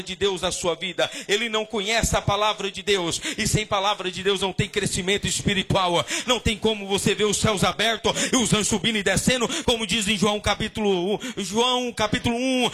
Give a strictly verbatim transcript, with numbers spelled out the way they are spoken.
de Deus na sua vida. Ele não conhece a palavra de Deus, e sem palavra de Deus não tem crescimento espiritual. Não tem como você ver os céus abertos e os anjos subindo e descendo, como diz em João capítulo um, João capítulo um,